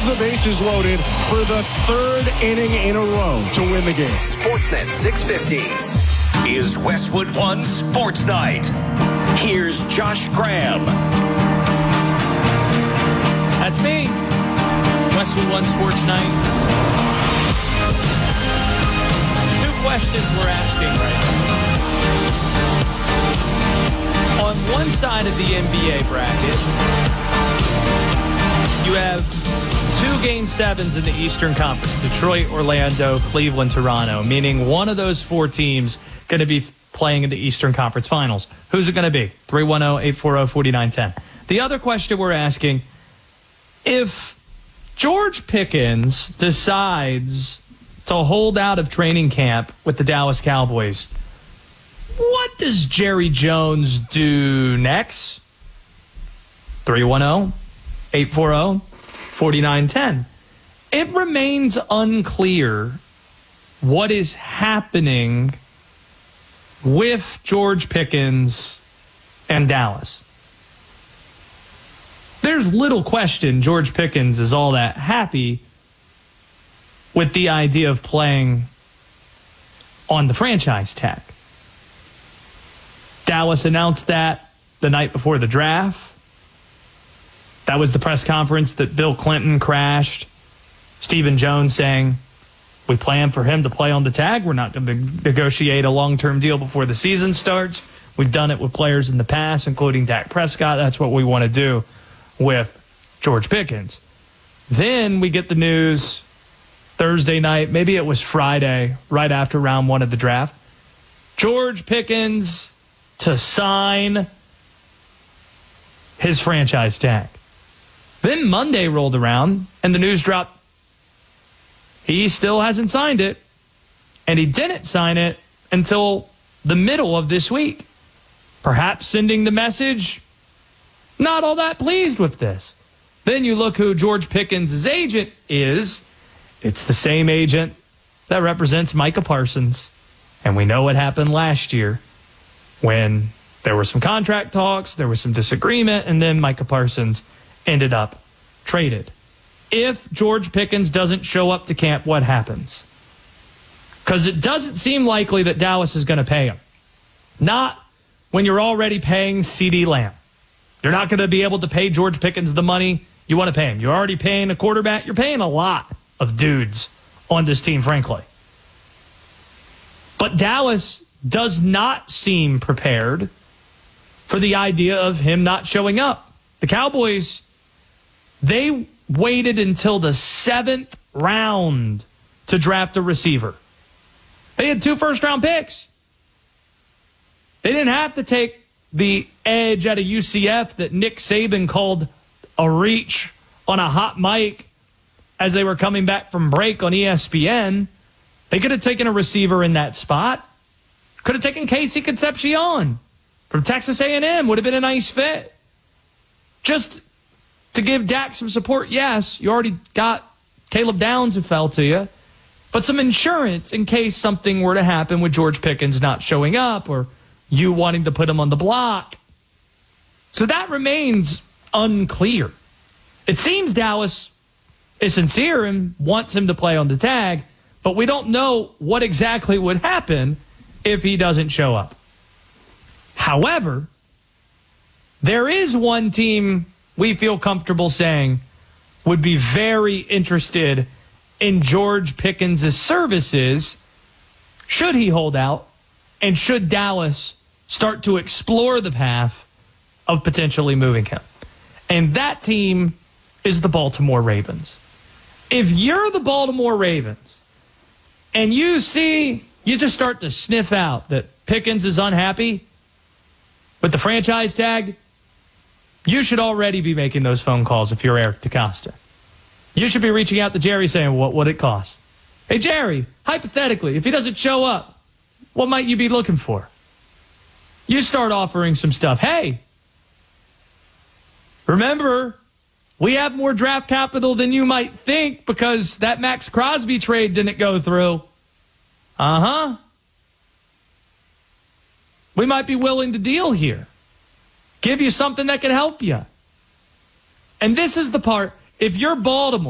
runs the bases loaded for the third inning in a row to win the game. Sportsnet 650 is Westwood One Sports Night. Here's Josh Graham. That's me. Westwood One Sports Night. Two questions we're asking right now. On one side of the NBA bracket, you have 2 Game 7s in the Eastern Conference. Detroit, Orlando, Cleveland, Toronto. Meaning one of those 4 teams going to be playing in the Eastern Conference Finals. Who's it going to be? 310-840-4910. The other question we're asking, if George Pickens decides to hold out of training camp with the Dallas Cowboys, what does Jerry Jones do next? 310-840-4910. It remains unclear what is happening with George Pickens and Dallas. There's little question George Pickens is all that happy with the idea of playing on the franchise tag. Dallas announced that the night before the draft. That was the press conference that Bill Clinton crashed. Stephen Jones saying, we plan for him to play on the tag. We're not going to negotiate a long-term deal before the season starts. We've done it with players in the past, including Dak Prescott. That's what we want to do with George Pickens. Then we get the news Thursday night, maybe it was Friday, right after round 1 of the draft. George Pickens to sign his franchise tag. Then Monday rolled around and the news dropped. He still hasn't signed it, and he didn't sign it until the middle of this week. Perhaps sending the message, not all that pleased with this. Then you look who George Pickens' agent is. It's the same agent that represents Micah Parsons. And we know what happened last year when there were some contract talks, there was some disagreement, and then Micah Parsons ended up traded. If George Pickens doesn't show up to camp, what happens? Because it doesn't seem likely that Dallas is going to pay him. Not when you're already paying CeeDee Lamb. You're not going to be able to pay George Pickens the money you want to pay him. You're already paying a quarterback. You're paying a lot of dudes on this team, frankly. But Dallas does not seem prepared for the idea of him not showing up. The Cowboys, they waited until the 7th round to draft a receiver. They had 2 first-round picks. They didn't have to take the edge out of UCF that Nick Saban called a reach on a hot mic as they were coming back from break on ESPN. They could have taken a receiver in that spot. Could have taken Casey Concepcion from Texas A&M. Would have been a nice fit. Just to give Dak some support, yes, you already got Caleb Downs who fell to you, but some insurance in case something were to happen with George Pickens not showing up or you wanting to put him on the block. So that remains unclear. It seems Dallas is sincere and wants him to play on the tag, but we don't know what exactly would happen if he doesn't show up. However, there is one team we feel comfortable saying would be very interested in George Pickens' services should he hold out and should Dallas start to explore the path of potentially moving him. And that team is the Baltimore Ravens. If you're the Baltimore Ravens and you just start to sniff out that Pickens is unhappy with the franchise tag, you should already be making those phone calls if you're Eric DeCosta. You should be reaching out to Jerry saying, what would it cost? Hey, Jerry, hypothetically, if he doesn't show up, what might you be looking for? You start offering some stuff. Hey, remember, we have more draft capital than you might think because that Max Crosby trade didn't go through. We might be willing to deal here. Give you something that can help you. And this is the part, if you're Baltimore,